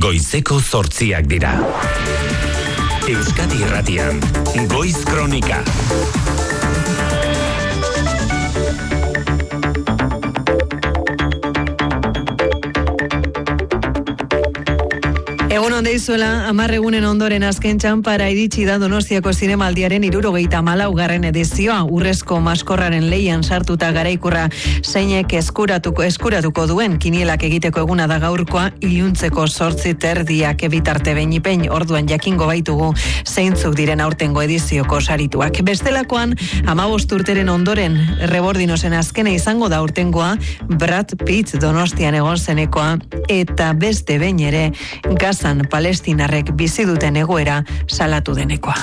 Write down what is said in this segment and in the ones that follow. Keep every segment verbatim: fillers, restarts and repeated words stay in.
goizeko zortziak dira. Euskadi Irratian, Goiz Kronika. Egun onde izuela, hamar egunen ondoren azken txanpara iritsi da Donostiako zinemaldiaren hirurogeita hamalaugarren edizioa. Urrezko maskorraren leian sartuta garaikurra zeinek eskuratuko eskuratuko duen kinielak egiteko eguna da gaurkoa, iluntzeko zortzi terdiak bitarte beinipein orduan jakingo baitugu zeintzuk diren aurtengo edizioko sarituak. Bestelakoan, hamabost urteren ondoren Rebordinosen azkena izango da aurtengoa, Brad Pitt Donostian egon zenekoa, eta beste behin ere Gazan palestinarrek bizi duten egoera salatu denekoa.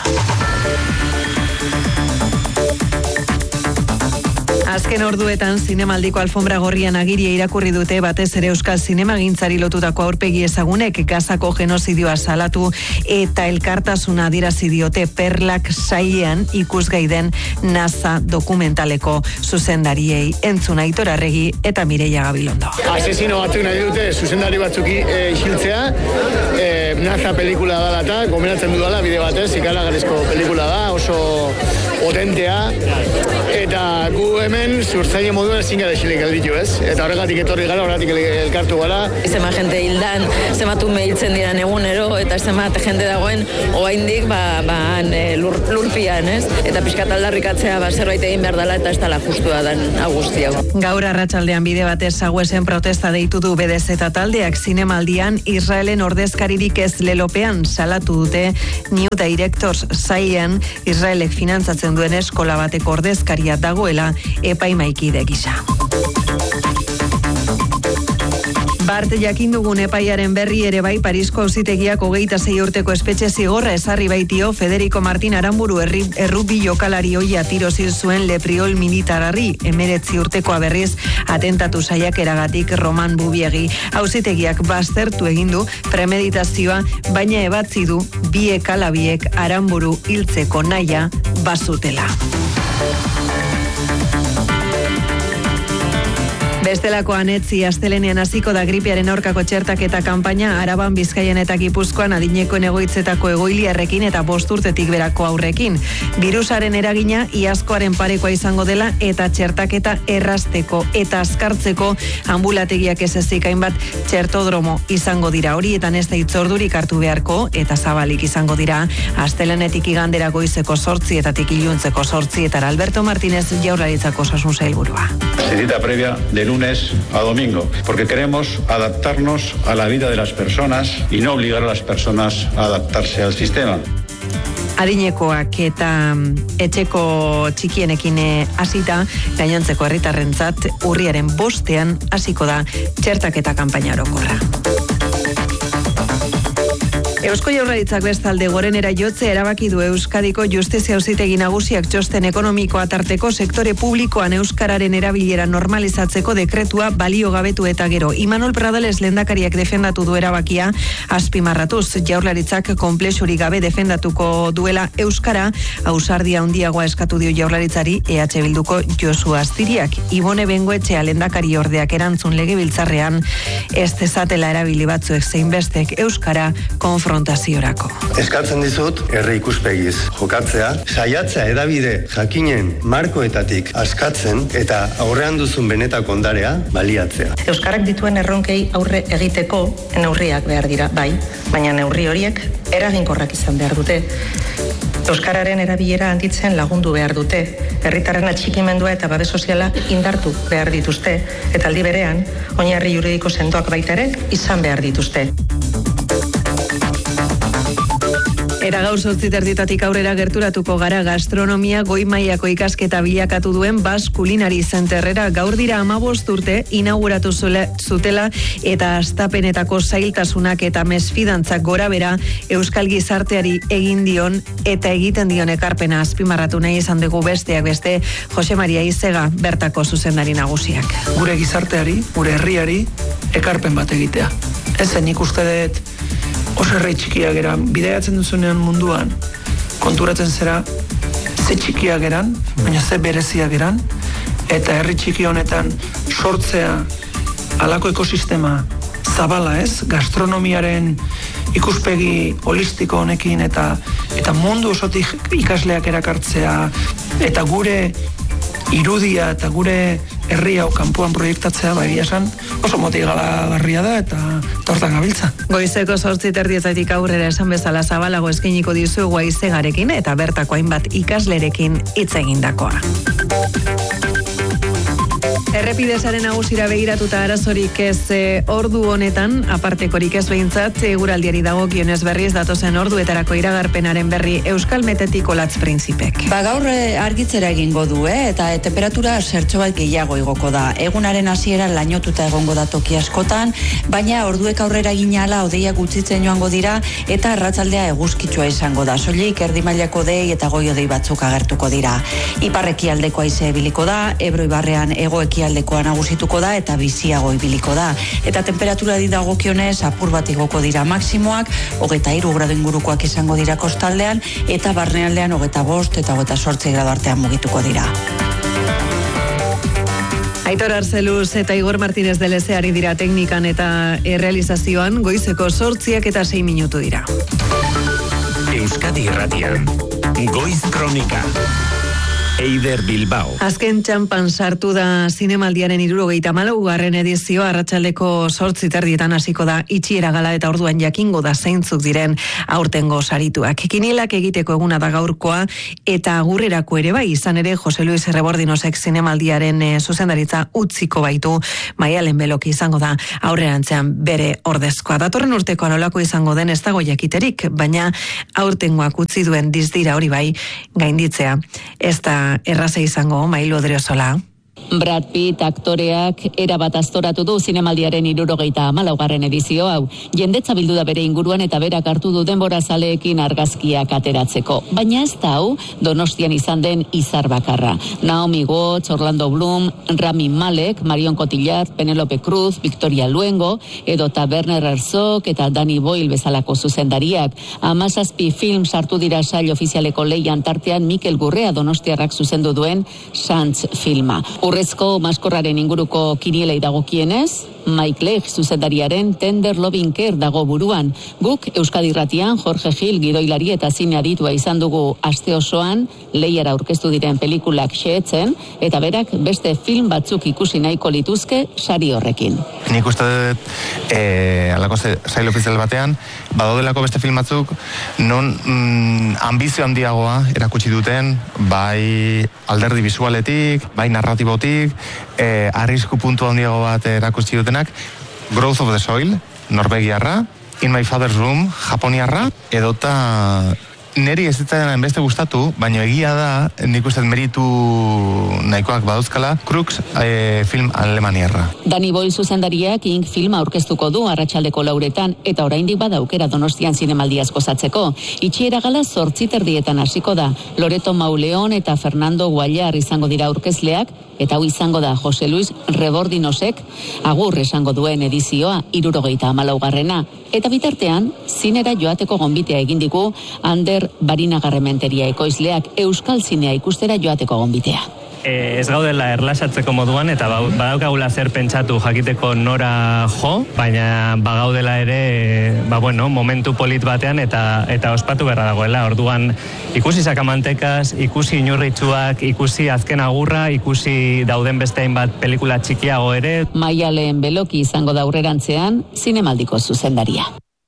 Azken orduetan zinemaldiko alfombra gorrian agiria irakurri dute batez ere euskal zinemagintzari lotutako aurpegi ezagunek Gazako genozidioa salatu eta elkartasuna adierazi diote Perlak sailean ikusgai den NASA dokumentaleko zuzendariei. Entzun Aitor Arregi eta Mireia Gabilondo. Asesino batzuk nahi dute zuzendari batzuki e, isiltzea, e, NASA pelikula dala eta gomendatzen dudala bide batez, ikaragarrizko pelikula da, oso potentea, eta gu hemen zurtzaile moduen ezin gara esilik gelditu, ez? Eta horregatik etorri gara, horregatik elkartu gara. Zema jente hildan, zematu mehiltzen diran egunero, eta zemat jente dagoen oaindik ba, ba, lur, lurpian, ez? Eta pixkat aldarrikatzea ba, zerbait egin behar dela, eta ez dela justua den agustia. Gaur arratsaldean bide batez Sagüesen protesta deitu du B D Z taldeak zinemaldian Israelen ordezkaririk ez lelopean salatu dute New Directors sailean Israelek finantzatzen duen eskola bateko ordezkaria dagoela epaimaikide gisa. Bart jakin dugun epaiaren berri ere bai Parisko auzitegiak hogeita sei urteko espetxe zigorra ezarri baitio Federico Martin Aranburu erri, errubi jokalari oia tirozil zuen Lepriol militarari emeretzi urtekoa berriz atentatu saiakeragatik Roman Bubiegi. Auzitegiak baztertu egin du premeditazioa, baina ebatzi du biek alabiek Aranburu hiltzeko nahia bazutela. Bestelakoan etzi astelenean hasiko da gripearen aurkako txertaketa kanpaina Araban, Bizkaian eta Gipuzkoan adinekoen egoitzetako egoiliarrekin eta bost urtetik berako aurrekin. Birusaren eragina iazkoaren parekoa izango dela eta txertaketa errazteko eta azkartzeko ambulategiak ez ezik hainbat txertodromo izango dira. Horietan ez da hitzordurik hartu beharko eta zabalik izango dira. Astelenetik igandera goizeko zortzietatik iluntzeko zortzietara. Alberto Martínez, Jaurlaritzako osasun sailburua. Cita previa de lunes a domingo, porque queremos adaptarnos a la vida de las personas y no obligar a las personas a adaptarse al sistema. Adinekoak eta etxeko txikienekin hasita gainontzeko herritarrentzat urriaren bostean hasiko da txertaketa kanpaina orokorra. Eusko Jaurlaritzak bestalde gorenera jotzea erabaki du Euskadiko Justizia Auzitegi Nagusiak txosten ekonomikoa tarteko sektore publikoan euskararen erabilera normalizatzeko dekretua baliogabetu eta gero. Imanol Pradales lehendakariak defendatu du erabakia azpimarratuz. Jaurlaritzak konplexurik gabe defendatuko duela euskara, ausardia handiagoa eskatu dio Jaurlaritzari E H Bilduko Josu Astiriak. Ibone Bengoetxea lehendakari ordeak erantzun legebiltzarrean ez dezatela erabili batzuek zeinbestek euskara konfrontazioa konfrontaziorako. Eskatzen dizut, herri ikuspegiz jokatzea, saiatzea edabide jakinen markoetatik askatzen eta aurrean duzun benetako ondarea baliatzea. Euskarak dituen erronkei aurre egiteko neurriak behar dira, bai, baina neurri horiek eraginkorrak izan behar dute. Euskararen erabilera handitzen lagundu behar dute, herritarren atxikimendua eta babes soziala indartu behar dituzte, eta aldi berean, oinarri juridiko sendoak baita ere izan behar dituzte. Eta gaur zortzi terditatik aurrera gerturatuko gara gastronomia goi mailako ikasketa bilakatu duen Basque Culinary Centerrera. Gaur dira hamabost urte inauguratu zutela eta hastapenetako zailtasunak eta mesfidantzak gora bera euskal gizarteari egin dion eta egiten dion ekarpena azpimarratu nahi izan dugu besteak beste Jose Maria Izega bertako zuzendari nagusiak. Gure gizarteari, gure herriari ekarpen bat egitea. Ezen ikuste dut oso herri txikiak eran, bidaiatzen duzunean munduan, konturatzen zera ze txikiak eran, baina ze bereziak eran, eta herri txiki honetan sortzea halako ekosistema zabala, ez? Gastronomiaren ikuspegi holistiko honekin eta eta mundu osotik ikasleak erakartzea eta gure irudia eta gure herri hau kanpoan proiektatzea, bai esan oso motigagarria da eta tortan gabiltza. Goizeko zortzi terdietatik aurrera esan bezala zabalago eskainiko dizuegu Aizegarekin eta bertako hainbat ikaslerekin hitz egindakoa. Errepidesaren nagusira begiratuta arazorik ez e, ordu honetan, apartekorik ez behintzat, eguraldiari dagokionez berriz datozen orduetarako iragarpenaren berri Euskal Metetik Olatz Printzipek. Ba gaur argitzera egingo du, eh? Eta temperatura zertxo bat gehiago igoko da. Egunaren hasiera lainotuta egongo da toki askotan, baina orduek aurrera ginala hodeiak gutxitzen joango dira eta arratsaldea eguzkitsua izango da. Soilik erdi mailako dei eta goi hodei batzuk agertuko dira. Iparrekialdeko haize ibiliko da, Ebro ibarrean hegoekialdekoa nagusituko da eta biziago ibiliko da. Eta temperatura di dagokionez apur bat igoko dira maksimoak, hogeita hiru gradu ingurukoak izango dira kostaldean eta barnealdean hogeita bost eta hogeita zortzi gradu artean mugituko dira. Aitor Arzeluz eta Igor Martínez de Lezeari dira teknikan eta errealizazioan, goizeko zortziak eta sei minutu dira. Euskadi Irratian, Goiz Kronika. Eider Bilbao. Azken txampan sartu da zinemaldiaren hirurogeita hamalaugarren edizioa, arratsaldeko zortzi terdietan hasiko da itxiera gala eta orduan jakingo da zeintzuk diren aurtengo sarituak. Kinielak egiteko eguna da gaurkoa eta agurrerako ere bai, izan ere Jose Luis Rebordinosek zinemaldiaren e, zuzendaritza utziko baitu, Maialen Beloki izango da aurrerantzean bere ordezkoa. Datorren urteko anolako izango den ez dago jakiterik, baina aurtengoak utzi duen dizdira hori bai gainditzea. Ez da erraza izango, Mailo Odriozola. Brad Pitt aktoreak erabat aztoratu du zinemaldiaren hirurogeita hamalaugarren edizio hau. Jendetza bildu da bere inguruan eta berak hartu du denbora zaleekin argazkiak ateratzeko. Baina ez da hau Donostian izan den izar bakarra. Naomi Watts, Orlando Bloom, Rami Malek, Marion Cotillard, Penelope Cruz, Victoria Luengo, edota Werner Herzog eta Danny Boyle bezalako zuzendariak. Hamazazpi film sartu dira sail ofizialeko lehian, tartean Mikel Gurrea Donostiarrak zuzendu duen Sants filma. Urrezko maskorraren inguruko kinielei dagokienez, Mike Leigh zuzendariaren Tender Loving Care dago buruan. Guk Euskadi Irratian Jorge Gil gidoilari eta zine aditua izan dugu aste osoan lehiara aurkeztu diren pelikulak xehetzen eta berak beste film batzuk ikusi nahiko lituzke sari horrekin. Nik uste dut eh, alako sail ofizial batean badaudelako beste film batzuk non mm, ambizio handiagoa erakutsi duten, bai alderdi bisualetik, bai narratibotik, eh, arrisku puntu handiago bat erakutsi duten. Growth of the Soil, norvegiarra, In My Father's Room, japoniarra, edota neri ez zitzaidan beste gustatu, baina egia da, nik uste meritu nahikoak badauzkala, Crux e, film alemaniarra. Danny Boyle zuzendariak Ink filma aurkeztuko du arratsaldeko lauretan, eta oraindik bada aukera Donostian zinemaldiaz gozatzeko. Itxiera gala zortzi terdietan hasiko da. Loreto Mauleon eta Fernando Guallar izango dira aurkezleak, eta hau izango da Jose Luis Rebordinosek agur esango duen edizioa hirurogeita hamalaugarrena. Eta bitartean, zinera joateko gonbitea egin digu Ander Barinagarrementeria ekoizleak Euskal Zinea ikustera joateko gonbitea. E, ez gaudela erlasatzeko moduan eta badaukagula zer pentsatu jakiteko nora jo, baina bagaudela ere ba bueno, momentu polit batean eta eta ospatu beharra dagoela. Orduan ikusi sakamantekaz, ikusi inurritsuak, ikusi azken agurra, ikusi dauden beste hainbat pelikula txikiago ere. Maialen Beloki izango da aurrerantzean zinemaldiko zuzendaria.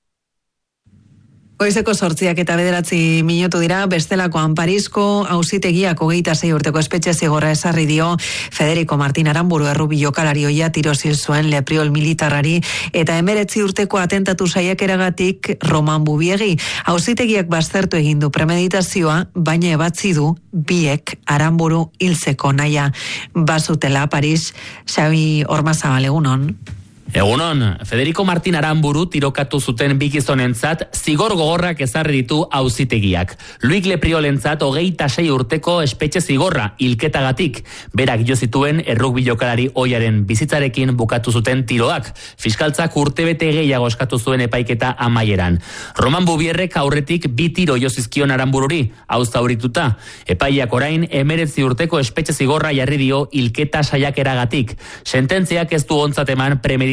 Goizeko zortziak eta bederatzi minutu dira, bestelakoan Parisko auzitegiak hogeita sei urteko espetxe zigorra esarri dio Federico Martín Aramburu errubi jokalari oia tirosil zuen lepriol militarrari eta emeretzi urteko atentatu saiakeragatik Roman Bubiegi. Auzitegiak baztertu egin du premeditazioa, baina ebatzi du biek Aramburu hiltzeko nahia bazutela. Paris, Xabi Ormazabal, egunon. Egunon, Federico Martín Aramburu tirokatu zuten bi gizonentzat zigor gogorrak ezarri ditu auzitegiak. Luik Lepriolentzat hogeita sei urteko espetxe zigorra hilketagatik. Berak jo zituen errugbi jokalari ohiaren bizitzarekin bukatu zuten tiroak. Fiskaltzak urtebete gehiago eskatu zuen epaiketa amaieran. Roman Bubierrek aurretik bi tiro jo zizkion Arambururi, hau zaurituta. Epaiak orain emeretzi urteko espetxe zigorra jarri dio hilketa saiakeragatik. Sententziak ez du ontzat eman premeditazioa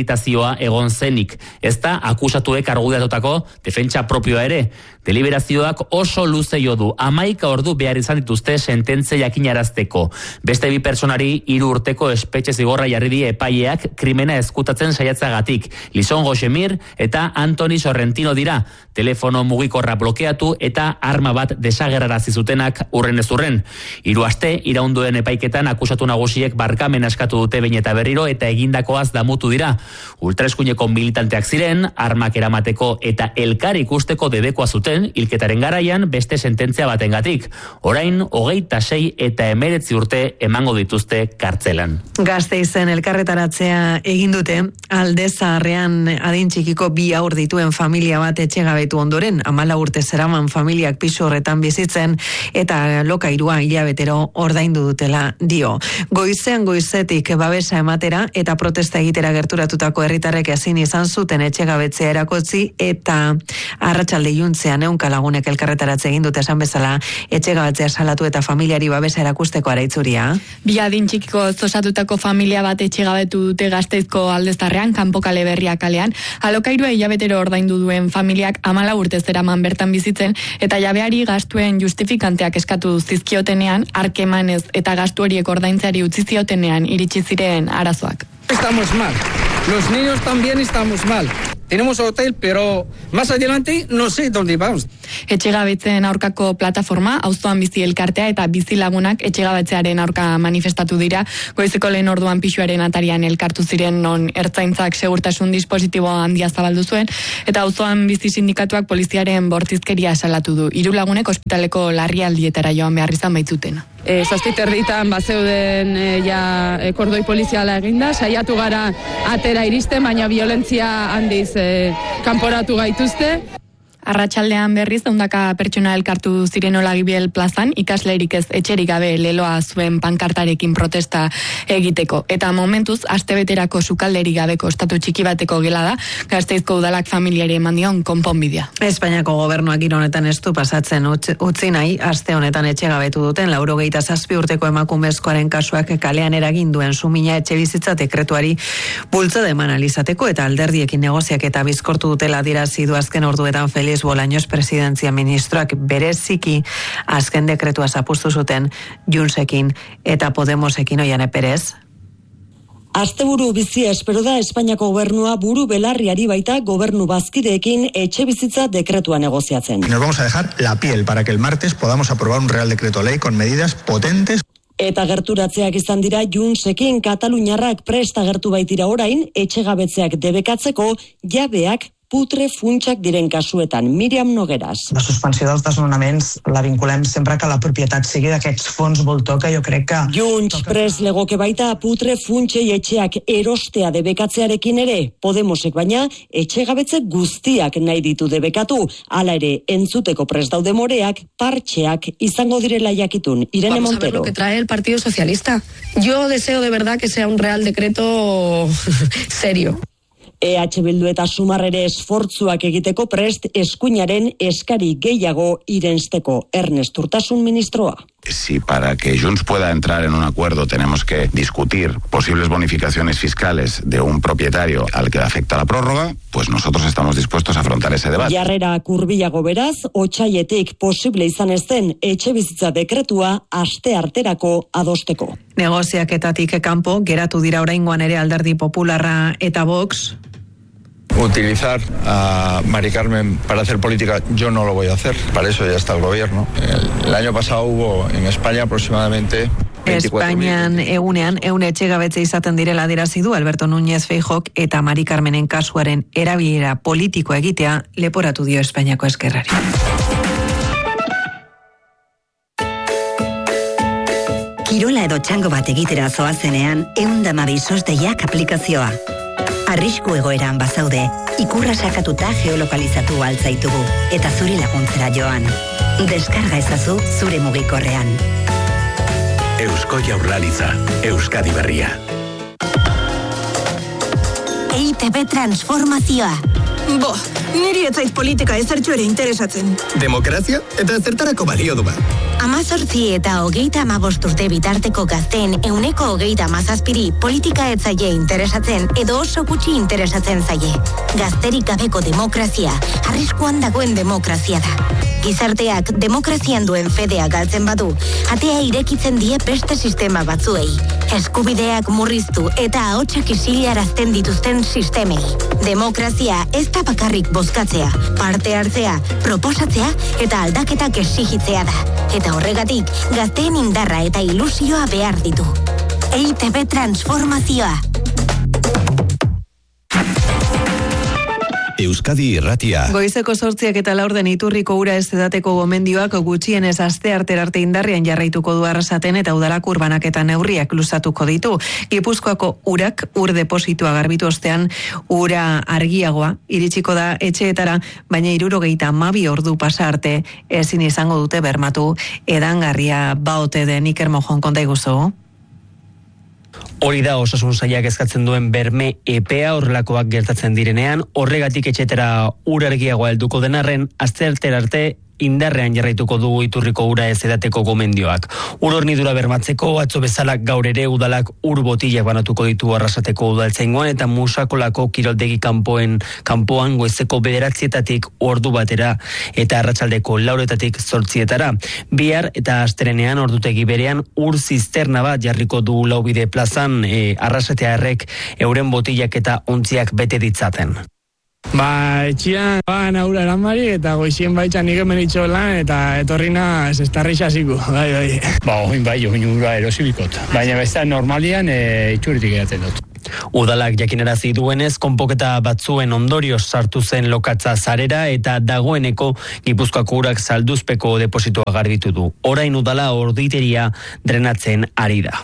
premeditazioa egon zenik. Ez da akusatuek argudiatutako defentsa propioa ere. Deliberazioak oso luze jo du, hamaika ordu behar izan dituzte sententzia jakinarazteko. Beste bi pertsonari hiru urteko espetxe zigorra jarri die epaileak krimena ezkutatzen saiatzagatik. Lison Goxemir eta Antoni Sorrentino dira. Telefono mugikorra blokeatu eta arma bat desagerrarazi zutenak urren ez urren. Hiru aste iraunduen epaiketan akusatu nagusiek barkamen askatu dute behin eta berriro eta egindakoaz damutu dira. Ultraeskuineko militanteak ziren, armak eramateko eta elkar ikusteko debekoa zuten hilketaren garaian beste sententzia batengatik. Orain hogeita sei eta hemeretzi urte emango dituzte kartzelan. Gasteizen elkarretaratzea egin dute Alde Zaharrean adin txikiko bi haur dituen familia bat etxegabetu ondoren, hamalau urte zeraman familiak pisu horretan bizitzen eta lokairua hilabetero ordaindu dutela dio. Goizean goizetik babesa ematera eta protesta egitera gerturatutako herritarrek ezin izan zuten etxegabetzea erakotzi eta arratsalde iluntzean ehunka lagunek elkarretaratze egin dute esan bezala etxegabetzea salatu eta familiari babesa erakusteko araitzuria. Bi adin txikiko osatutako familia bat etxegabetu dute Gasteizko Alde Zaharrean, Kanpokale Berria kalean. Alokairua hilabetero ordaindu duen familiak hamalau urte zeraman bertan bizitzen eta jabeari gastuen justifikanteak eskatu zizkiotenean, arkemanez eta gastu horiek ordaintzeari utzi ziotenean iritsi ziren arazoak. Estamos mal. Los niños también estamos mal. Tenemos hotel, pero más adelante no sé dónde vamos. Etxegabetzen aurkako plataforma, auzoan bizi elkartea eta bizi lagunak etxegabetzearen aurka manifestatu dira. Goizeko lehen orduan pisuaren atarian elkartu ziren non ertzaintzak segurtasun dispositibo handia zabaldu zuen eta auzoan bizi sindikatuak poliziaren bortizkeria salatu du. Hiru lagunek ospitaleko larrialdietara joan behar izan baitzuten. E, Zazpit erditan bazeuden e, ja e, kordoi poliziala eginda, saiatu gara atera iristen, baina violentzia handiz e, kanporatu gaituzte. Arratsaldean berriz ehundaka pertsona elkartu ziren Olagibiel plazan, ikaslerik ez etxerik gabe leloa zuen pankartarekin protesta egiteko. Eta momentuz, astebeterako sukalderik gabeko estatu txiki bateko gela da, Gasteizko udalak familiari eman dion konponbidea. Espainiako gobernuak hil honetan ez du pasatzen utzi nahi, aste honetan etxegabetu duten laurogeita zazpi urteko emakumezkoaren kasuak kalean eragin duen sumina etxebizitza dekretuari bultzada eman alizateko eta alderdiekin negoziak eta bizkortu dutela adierazi du azken orduetan Feliz Bolaños presidentzia ministroak bereziki azken dekretua zapustu zuten Junsekin eta Podemosekin. Oiane Perez. Asteburu bizia espero da Espainiako gobernua buru belarriari baita gobernu bazkideekin etxe bizitza dekretua negoziatzen. Nos vamos a dejar la piel para que el martes podamos aprobar un real decreto ley con medidas potentes. Eta gerturatzeak izan dira Junsekin, Kataluniarrak prest agertu baitira orain etxegabetzeak debekatzeko jabeak putre funtsak diren kasuetan. Miriam Nogueras. La suspensió dels desnonaments la vinculem sempre que la propietat sigui d'aquests fons voltor, que jo crec que... Junts pres legoke baita putre funtsei etxeak erostea debekatzearekin ere. Podemosek baina etxegabetze guztiak nahi ditu debekatu. Hala ere, entzuteko prest daude moreak, partxeak izango direla jakitun. Irene Vamos Montero. A ver lo que trae el Partido Socialista. Yo deseo de verdad que sea un real decreto serio. E H Bildu eta Sumar ere esfortzuak egiteko prest eskuinaren eskari gehiago irensteko. Ernest Urtasun ministroa. Si para que Junts pueda entrar en un acuerdo tenemos que discutir posibles bonificaciones fiscales de un propietario al que afecta la prórroga, pues nosotros estamos dispuestos a afrontar ese debate. Jarrera kurbilago beraz, otsaietik posible izan ez den etxe bizitza dekretua aste arterako adosteko. Negoziaketatik kanpo geratu dira oraingoan ere Alderdi Popularra eta Vox. Utilizar a Mari Carmen para hacer política, yo no lo voy a hacer. Para eso ya está el gobierno. El, el año pasado hubo en España aproximadamente Espainian egunean eun etxegabetze izaten direla adierazi du Alberto Núñez Feijóok eta Mari Carmenen kasuaren erabilera politiko egitea leporatu dio Espainiako Ezkerrari. Kirola edo txango bat egitera zoazenean ehun hamabi sosdeiak aplikazioa. Arrisku egoeran bazaude, ikurra sakatuta geolokalizatu altzaitugu eta zuri laguntzera joan. Deskarga ezazu zure mugikorrean. Eusko Jaurlaritza, Euskadi Berria. E I T B transformazioa. Bo, niri etzait politika ezertxo ere interesatzen. Demokrazia eta zertarako balio du ba. Amazortzi eta hogeita amabost urte bitarteko gazteen euneko hogeita amazazpiri politika etzaie interesatzen edo oso gutxi interesatzen zaie. Gazterik gabeko demokrazia, arriskuan dagoen demokrazia da. Gizarteak demokrazian duen fedea galtzen badu, atea irekitzen die beste sistema batzuei. Eskubideak murriztu eta ahotsak isilarazten dituzten sistemei. Demokrazia ez da bakarrik bozkatzea, parte hartzea, proposatzea eta aldaketak exigitzea da. Eta horregatik, gazteen indarra eta ilusioa behar ditu. E I Te Be transformazioa. Euskadi Irratia. Goizeko sortziak eta laurden iturriko ura ez edateko gomendioak gutxienez aste arterarte indarrean jarraituko du Arrasaten eta udalak urbanak eta neurriak luzatuko ditu. Gipuzkoako urak ur depositua garbitu ostean ura argiagoa iritsiko da etxeetara, baina hirurogeita hamabi ordu pasa arte ezin izango dute bermatu edangarria baote den Iker Mojon konta iguzu. Hori da osasun sailak eskatzen duen berme epea horrelakoak gertatzen direnean, horregatik etxetera ur argiagoa helduko den arren, asteartera arte indarrean jarraituko dugu iturriko ura ez edateko gomendioak. Ur hornidura bermatzeko, atzo bezala gaur ere udalak ur botilak banatuko ditu Arrasateko udaltzaingoan eta Musakolako kiroldegi kanpoen kanpoan goizeko bederatzietatik ordu batera eta arratsaldeko lauretatik zortzietara. Bihar eta astelenean ordutegi berean ur zisterna bat jarriko du Laubide plazan e, Arrasatearrek euren botilak eta ontziak bete ditzaten. Ba, etxian, ba, naura eranbari, eta goizien baitxan nik hemen itxo lan, eta etorrina zestarri xasiko, bai, bai. Ba, oin bai, oin ura erosibikot. Baina besta normalian e, itxuritik edaten dut. Udalak jakinarazi duenez, konpoketa batzuen ondorioz sartu zen lokatza zarera eta dagoeneko Gipuzkoako urak salduzpeko depositoa garbitu du. Orain udala orditeria drenatzen ari da.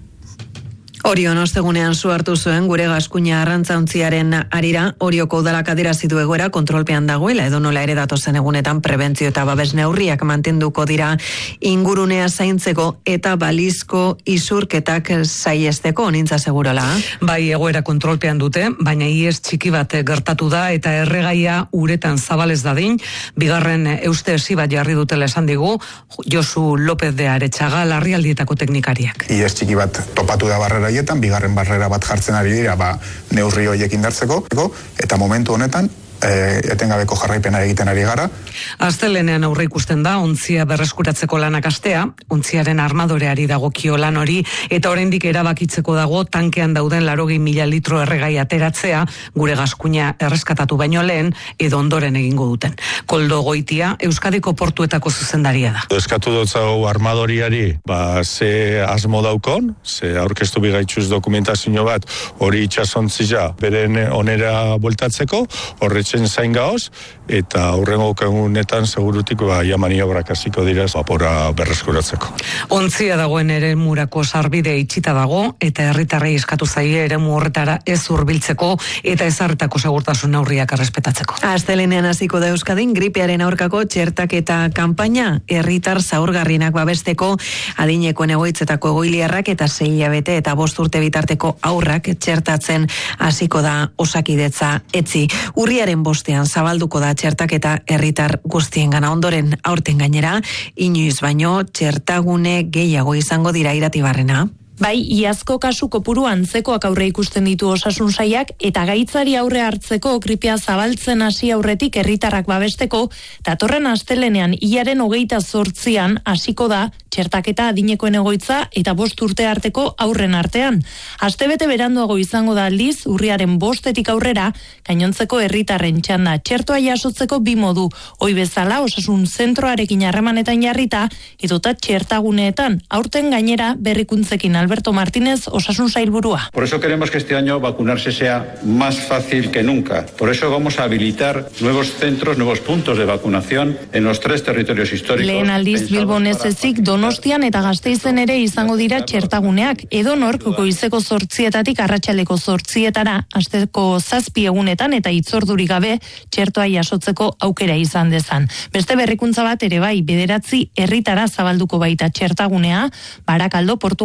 Orion ostegunean zu hartu zuen gure gaskuina arrantzaontziaren arira, Orioko udalak adierazi du egoera kontrolpean dagoela edo nola ere datozen egunetan prebentzio eta babes neurriak mantenduko dira ingurunea zaintzeko eta balizko isurketak saiesteko, Nintza segurola. Bai, egoera kontrolpean dute, baina ies txiki bat gertatu da eta erregaia uretan zabalez dadin, bigarren euste esi bat jarri dutela esan digu Josu López de Aretxaga larrialdietako teknikariak. Ies txiki bat topatu da barrera bigarren barrera bat jartzen ari dira ba, neurri horiek indartzeko eta momentu honetan e, etengabeko jarraipena egiten ari gara. Astelenean aurre ikusten da ontzia berreskuratzeko lanak astea, ontziaren armadoreari dagokio lan hori eta oraindik erabakitzeko dago tankean dauden laurogei mila litro erregai ateratzea gure gaskuina erreskatatu baino lehen edo ondoren egingo duten. Koldo Goitia Euskadiko portuetako zuzendaria da. Eskatu dutzago armadoriari ba, ze asmo daukon, ze aurkeztu bigaitxuz dokumentazio bat hori itxasontzia beren onera bueltatzeko, horretzen zain gaoz, eta aurrengo egunetan segurutik ba, ja maniobrak hasiko dira vapora berreskuratzeko. Ontzia dagoen eremurako sarbide itxita dago eta herritarrei eskatu zaie eremu horretara ez hurbiltzeko eta ezarritako segurtasun neurriak errespetatzeko. Astelenean hasiko da Euskadin gripearen aurkako txertaketa kanpaina, herritar zaurgarrienak babesteko adinekoen egoitzetako egoiliarrak eta sei hilabete eta bost urte bitarteko aurrak txertatzen hasiko da Osakidetza etzi. Urriaren bostean zabalduko da txertaketa herritar guztien gana ondoren aurten gainera, inoiz baino txertagune gehiago izango dira Iratibarrena. Bai, iazko kasu kopuru antzekoak aurre ikusten ditu osasun sailak eta gaitzari aurre hartzeko gripea zabaltzen hasi aurretik herritarrak babesteko, datorren astelenean hilaren hogeita zortzian hasiko da txertaketa adinekoen egoitza eta bost urte arteko aurren artean. Astebete beranduago izango da aldiz, urriaren bostetik aurrera, gainontzeko herritarren txanda txertoa jasotzeko bi modu, ohi bezala osasun zentroarekin harremanetan jarrita, edota txertaguneetan, aurten gainera berrikuntzekin Alberto Martínez, osasun sailburua. Por eso queremos que este año vacunarse sea más fácil que nunca. Por eso vamos a habilitar nuevos centros, nuevos puntos de vacunación en los tres territorios históricos. Lehen aldiz Bilbon ez ezik Donostian eta Gasteizen ere izango dira txertaguneak. Edonork goizeko zortzietatik arratsaleko zortzietara, asteko zazpi egunetan eta hitzordurik gabe txertoa jasotzeko aukera izan dezan. Beste berrikuntza bat ere bai, bederatzi herritara zabalduko baita txertagunea, Barakaldo, Portugalete,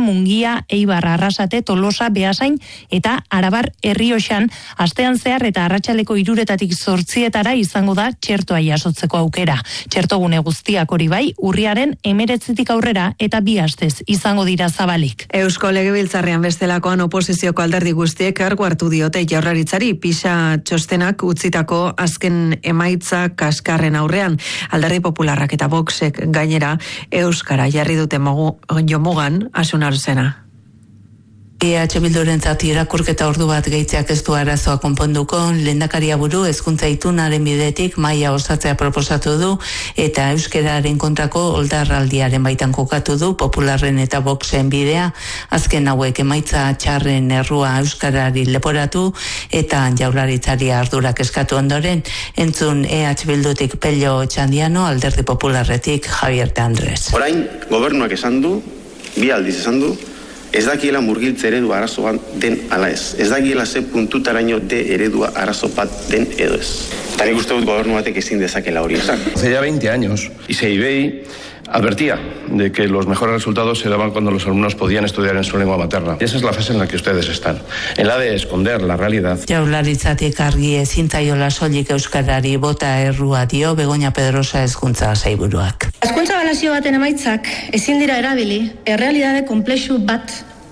Mungia, Eibar, Arrasate, Tolosa, Beasain eta Arabar Errioxan astean zehar eta arratsaleko hiruretatik zortzietara izango da txertoa jasotzeko aukera. Txertogune guztiak hori bai, urriaren hemeretzitik aurrera eta bi astez izango dira zabalik. Eusko Legebiltzarrean bestelakoan oposizioko alderdi guztiek kargu hartu diote Jaurlaritzari PISA txostenak utzitako azken emaitza kaskarren aurrean. Alderdi Popularrak eta Voxek gainera euskara jarri dute mogu, jomugan Asunarzena. E H Bildurentzat irakurketa ordu bat gehitzeak ez du arazoa konponduko, lehendakaria buru hezkuntza itunaren bidetik maila osatzea proposatu du eta euskararen kontrako oldarraldiaren baitan kokatu du Popularren eta Voxen bidea, azken hauek emaitza txarren errua euskarari leporatu eta Jaurlaritzari ardurak eskatu ondoren, entzun E H Bildutik Pello Txandiano, Alderdi Popularretik Javier de Andres. Orain, gobernuak esan du, bi aldiz esan du, ez dakiela murgiltze eredua arazo bat den ala ez. Ez dakiela ze puntutaraino de eredua arazo bat den edo ez. Eta nik uste dut gobernu batek ezin dezakela hori esan. Hace ya veinte años, I C I B I advertía de que los mejores resultados se daban cuando los alumnos podían estudiar en su lengua materna. Y esa es la fase en la que ustedes están, en la de esconder la realidad. Jaurlaritzatik argi ezin zaiola soilik euskarari bota errua dio Begoña Pedrosa hezkuntza sailburuak. Hezkuntza balazio baten emaitzak ezin dira erabili errealitate konplexu bat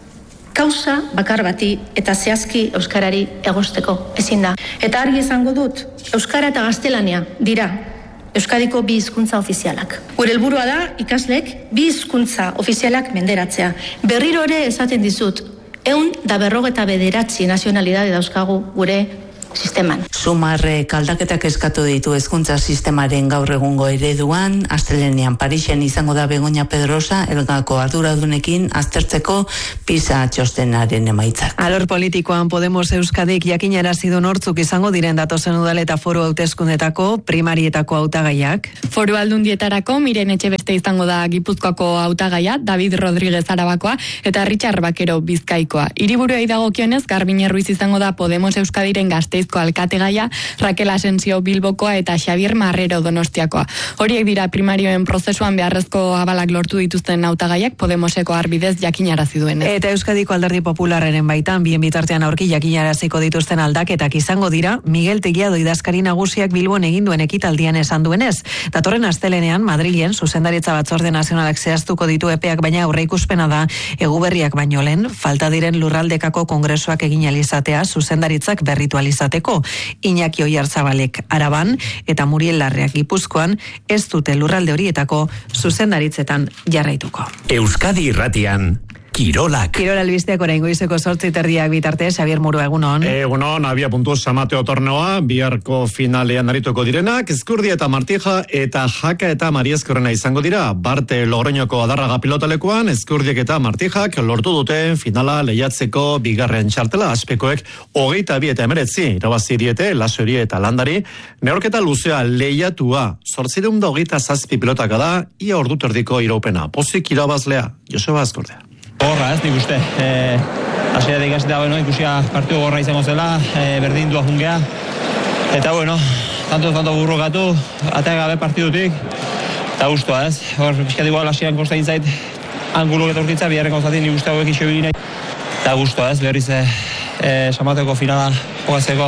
kausa bakar bati eta zehazki euskarari egosteko ezin da. Eta argi izango dut, euskara eta gaztelania dira Euskadiko bi hizkuntza ofizialak. Gure helburua da ikasleek bi hizkuntza ofizialak menderatzea. Berriro ere esaten dizut, ehun da berrogeta bederatzi nazionalidade dauzkagu gure sisteman. Sumarrek aldaketak eskatu ditu hezkuntza sistemaren gaur egungo ereduan, astelenean Parisen izango da Begoña Pedrosa elgako arduradunekin aztertzeko PISA txostenaren emaitzak. Alor politikoan Podemos Euskadik jakinarazi du nortzuk izango diren datozen udal eta foru hauteskundetako primarietako hautagaiak. Foru aldundietarako Miren Etxebeste izango da Gipuzkoako hautagaia, David Rodríguez Arabakoa eta Richard Bakero Bizkaikoa. Hiriburuei dagokionez Garbine Ruiz izango da Podemos Euskadiren Gasteiz alkategaia, Raquel Asensio Bilbokoa eta Xavier Marrero Donostiakoa. Horiek dira primarioen prozesuan beharrezko abalak lortu dituzten hautagaiak Podemoseko arbidez jakinarazi duen. Eta Euskadiko Alderdi Popularraren baitan bien bitartean aurki jakinaraziko dituzten aldaketak izango dira Miguel Tegiado idazkari nagusiak Bilbon egin duen ekitaldian esan duenez. Datorren astelenean Madrilen zuzendaritza batzorde nazionalak zehaztuko ditu epeak, baina aurreikuspena da eguberriak baino lehen falta diren lurraldekako kongresuak egin alizatea zuzendaritzak berritu alizateko. Iñaki Oiarzabalek Araban eta Muriel Larreak Gipuzkoan ez dute lurralde horietako zuzendaritzetan jarraituko. Euskadi Irratian Kirolak. Kirol albisteak orain goizeko zortzi terdiak bitarte, Xavier Muru, egunon. Egunon, abia puntuz Samateo torneoa, biharko finalean arituko direnak, Ezkurdi eta Martija eta Jaka eta Mariezkorrena izango dira. Barte Logroñoko Adarraga pilotalekuan, Ezkurdiek eta Martijak lortu dute finala lehiatzeko bigarren txartela, aspekoek hogeita bi eta emeretzi, irabazi diete, Lasori eta Landari, neorketa luzea lehiatua, zortzireun da hogeita zazpi pilotaka da, ia ordu terdiko iraupena. Pozik irabazlea, Joseba Ezkordea. Gorra ez, nik uste. E, Asiatik hasita, bueno, ikusia partidu gorra izango zela, e, berdin dua jungea. Eta, bueno, tanto tanto burrokatu, atea gabe partidutik, eta guztua ez. Hor, pixkat igual Asian kosta intzait, anguluk eta urkitza, biharren gauzatik nik uste hauek iso bilinei. Eta guztua ez, berriz e, e, Samateko finala jokatzeko.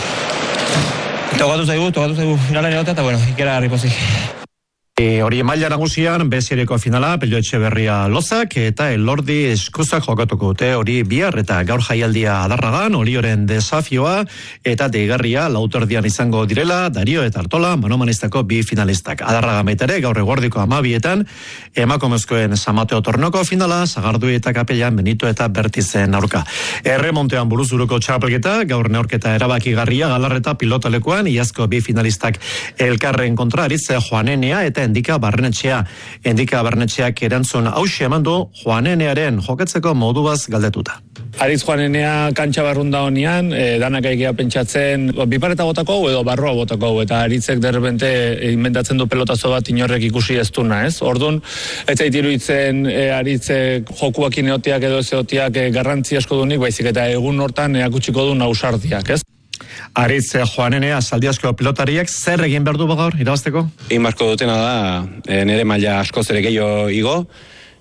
Tokatu zaigu, tokatu zaigu finalen egotea, eta, bueno, ikera harripozik. E, hori maila nagusian, bezireko finala, Pello Etxeberria Lozak eta Elordi Eskuzak jokatuko dute hori bihar eta gaur jaialdia Adarragan, Olioren desafioa eta deigarria lauterdian izango direla, Dario eta Artola, manomanistako bi finalistak. Adarraga maitere, gaur eguerdiko amabietan, emakumezkoen Samateo tornoko finala, Sagardui eta Kapellan Benito eta Bertizen aurka. Erremontean buruzuruko txapelketa, gaur neorketa erabakigarria galarreta pilotalekuan, iazko bi finalistak elkarren kontra, aritze Joanenea eta Endika Barrenetxea. Endika Barrenetxeak erantzun hauxe eman du Joanenearen jokatzeko modubaz galdetuta. Aritz Joanenea kantxa barrunda honian, e, danak aikia pentsatzen bipareta botako edo barroa botako, eta Aritzek derrepente inventatzen du pelotazo bat inorrek ikusi ez duna, ez? Orduan, ez zait iruditzen e, Aritzek jokuak ineotiak edo ezeotiak e, garrantzi asko dunik, baizik eta egun hortan eakutsiko du nausardiak, ez? Aritz Joanenea zaldiasko pilotariek zer egin behar du gaur irabazteko? Egin barko dutena da, e, nire maila askoz ere gehiago igo,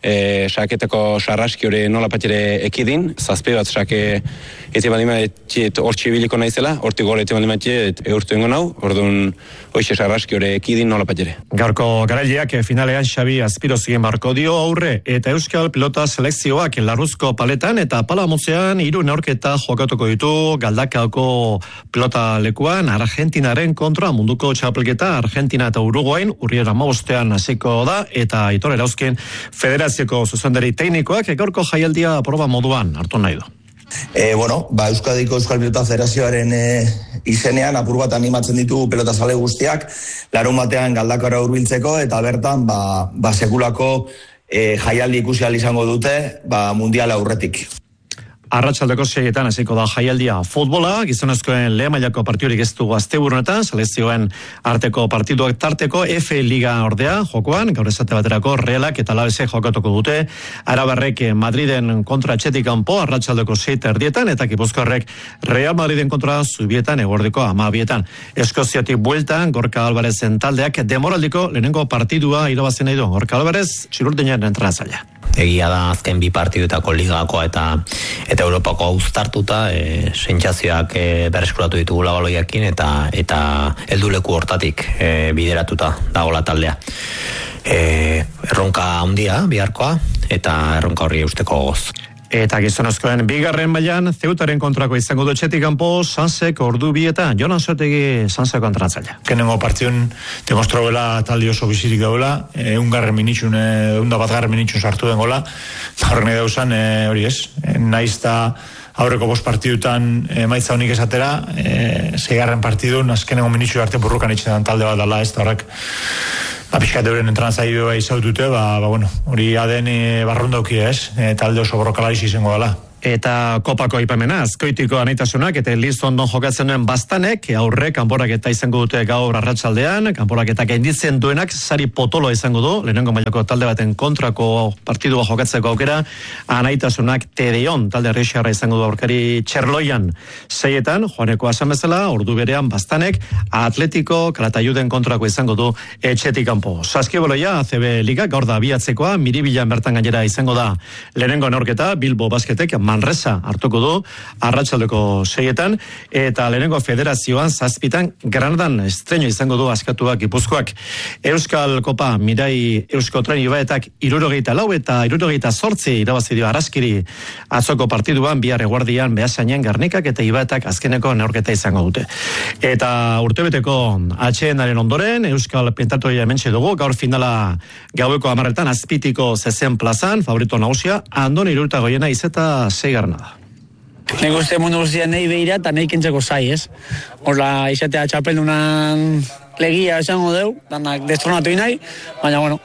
e, saketeko sarraski hori nola patire ekidin, zazpi bat sake eti balimatxet hortxe biliko naizela, horti gore eti balimatxet eurtu ingo nau, orduan hoxe sarraski hori ekidin nola patire. Gaurko garaileak finalean Xabi Azpirozien barko dio aurre eta Euskal Pilota selekzioak larruzko paletan eta palamotzean hiru neurketa jokatuko ditu Galdakaoko pilota lekuan Argentinaren kontra munduko txapelketa Argentina eta Uruguain urriera hamabostean hasiko da eta Aitor Erauzkin federazioko zuzendari teknikoak gaurko jaialdia proba moduan hartu nahi du. E, bueno, ba, Euskadiko Euskal Pilota Federazioaren e, izenean apur bat animatzen ditu pelota zale guztiak larun batean Galdakara hurbiltzeko eta bertan ba, ba sekulako e, jaialdi ikusi ahal izango dute ba, mundiala aurretik. Arratsaldeko seietan hasiko da jaialdia futbola, gizonezkoen lehen mailako partidurik ez dugu asteburunetan, selekzioen arteko partiduak tarteko F Liga ordea jokoan, gaur esate baterako Realak eta Alavesek jokatuko dute, Arabarrek Madriden kontra Etxetik kanpo arratsaldeko sei erdietan eta Gipuzkoarrek Real Madriden kontra Zubietan eguerdiko hamabietan. Eskoziatik bueltan Gorka Alvarezen taldeak demoraldiko lehenengo partidua irabazi nahi du. Gorka Alvarez txirurdinen entrenatzailea. Egia da azken bi partidutako ligakoa eta eta Europako uztartuta e, sentsazioak e, berreskuratu ditugula baloiakin eta eta helduleku hortatik e, bideratuta dagola taldea. E, erronka handia biharkoa eta erronka horri eusteko gogoz. Eta gizonezkoen bigarren mailan Zeutaren kontrako izango du Etxetik kanpo Sansek ordu bietan Jonan Sotegi Sanseko entrenatzailea. Kenengo partidun demostrauela talde oso bizirik daula, eungarren minitxun, eunda batgarren minitxun sartu den gola, horren edo usan, hori ez, naiz eta aurreko bost partidutan emaitza honik esatera, e, zeigarren partidun, azkenengo minitxu arte burrukan itxetan talde bat dala, ez da horrek, ba, pixkat euren entrenatzailea izautute, ba, ba, bueno, hori aden e, barrundauki ez, e, talde oso borrokalariz izango dela. Eta kopako aipamena, Azkoitiko anaitasunak eta Elizondon jokatzen duen Bastanek aurre kanporaketa izango dute gaur arratsaldean, kanporaketa gainditzen duenak sari potolo izango du, lehenengo mailako talde baten kontrako partidua jokatzeko aukera, anaitasunak Tedeon talde Rixarra izango du aurkari Txerloian seietan, joaneko asan bezala, ordu berean Bastanek Atletico Calatayuden kontrako izango du Etxetik kanpo. Saskiboloia A C B Liga gaur da abiatzekoa, Miribilan bertan gainera izango da lehenengo neurketa, Bilbo Basketek Manresa hartuko du arratsaldeko seietan eta lehenengo federazioan zazpitan Granadan estreño izango du askatuak Gipuzkoak. Euskal Kopa Mirai Euskotren Ibaetak hirurogeita lau eta hirurogeita zortzi irabazi dio Araskiri atzoko partiduan bihar eguerdian Beasainen Gernikak eta Ibaetak azkeneko neurketa izango dute. Eta urtebeteko atsedenaren ondoren Euskal Pentatoia hementxe dugu gaur finala gaueko hamarretan Azpitiko zezen plazan favorito nagusia Andoni Irurtagoiena izeta seigarna da. Nik uste mundu guztian nahi behira eta nahi kentzeko zai, ez? Horla, izatea txapeldunan legia esango deu, danak destronatu nahi, baina, bueno,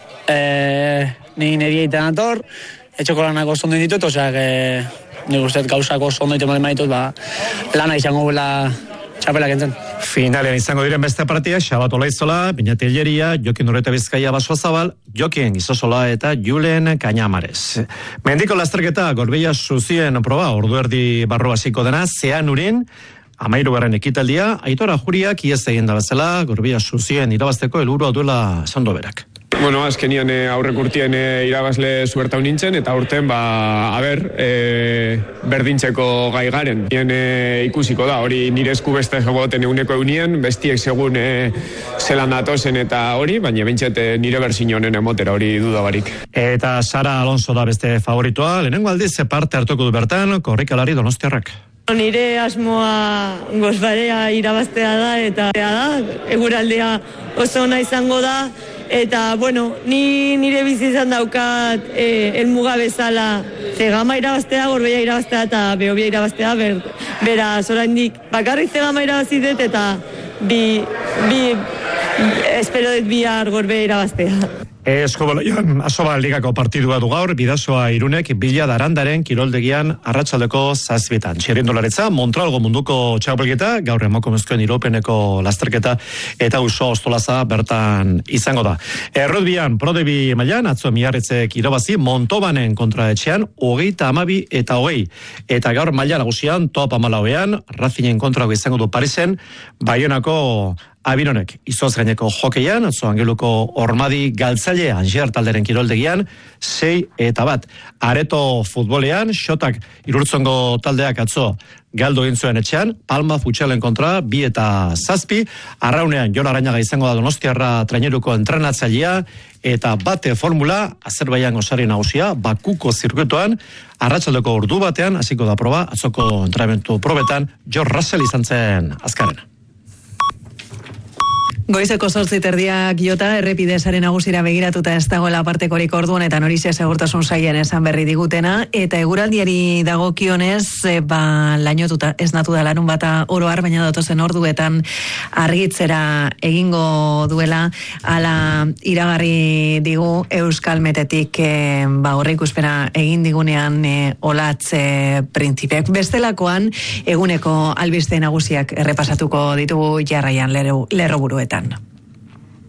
e, ni nire egiten ator, etxeko lanako zondo ditut, oseak, e, nik uste gauzako zondo ditu malen maitut, ba, lana izango bela txapelak entzen. Finalean izango diren beste partia, Xabat Olaizola, Beñat Illeria, Jokin Urreta Bizkaia Basoa Zabal, Jokin Gizosola eta Julen Kañamares. Mendiko lasterketa Gorbeia Suzien proba, ordu erdi barru hasiko dena, zean urin, amairu garren ekitaldia, Aitora Juriak iez egin da bezala, Gorbeia Suzien irabazteko helburua duela sando berak. Bueno, azkenian e, aurrek urtien e, irabazle zuertau nintzen, eta urten, ba, a ber, e, berdintzeko gai garen. Nien e, ikusiko da, hori nire esku beste jogoten euneko eunien, bestiek segun e, zelan datozen eta hori, baina bintxet e, nire berzin honen emotera hori dudabarik. Eta Sara Alonso da beste favoritoa, lehenengo aldiz parte hartuko du bertan, korrikalari Donostiarrak. Nire asmoa gozbarea irabaztea da, eta da, eguraldea oso ona izango da, eta, bueno, ni nire bizi izan daukat e, elmuga bezala Zegama irabaztea, Gorbeia irabaztea eta Behobia irabaztea, ber, beraz, oraindik bakarrik Zegama irabazidet eta bi, bi, espero dut bihar Gorbeia irabaztea. Eskobaloian Asoba Ligako partidua du gaur, Bidasoa Irunek Bila Darandaren kiroldegian arratsaldeko zazpietan. Txirrindularitza, Montralgo munduko txapelketa, gaur emakumezkoen iropeneko lasterketa eta uso ostolaza bertan izango da. Errutbian, Prodebi mailan, atzo Miarritzek irabazi, Montobanen kontra etxean, hogeita amabi eta hogei. Eta gaur maila nagusian, top amalauean, Racingen kontrako izango du Parisen, Baionako Abironek, izoz gaineko hokeian, atzo Angeluko Ormadi Galtzaile Angier talderen kiroldegian, sei eta bat. Areto futbolean, xotak Irurtzongo taldeak atzo galdu egin zuen etxean, Palma Futxalen kontra, bi eta zazpi, arraunean Jon Arañaga izango da Donostiarra traineruko entrenatzailea, eta bate formula, Azerbaijan osari nagusia, Bakuko zirkuituan, arratsaldeko ordu batean, hasiko da proba, atzoko entrenamentu probetan, George Russell izan zen azkarrena. Goizeko zortzi terdiak jota, errepidezaren nagusira begiratuta ez dagoela partekorik orduan eta norizia segurtasun sailen esan berri digutena, eta eguraldiari dagokionez, e, ba, lainotuta ez natu da larun bata oro har, baina datozen orduetan argitzera egingo duela, ala iragarri digu Euskal Metetik e, ba, horreikuspena egin digunean e, olatze printzipek. Bestelakoan, eguneko albiste nagusiak errepasatuko ditugu jarraian lerro buruetan.